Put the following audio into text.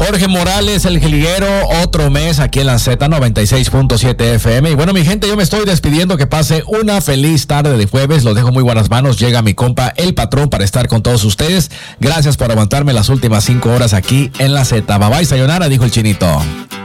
Jorge Morales, el jilguero, otro mes aquí en la Z96.7 FM. Y bueno, mi gente, yo me estoy despidiendo. Que pase una feliz tarde de jueves. Los dejo muy buenas manos. Llega mi compa, el patrón, para estar con todos ustedes. Gracias por aguantarme las últimas 5 horas aquí en la Z. Bye bye, sayonara, dijo el Chinito.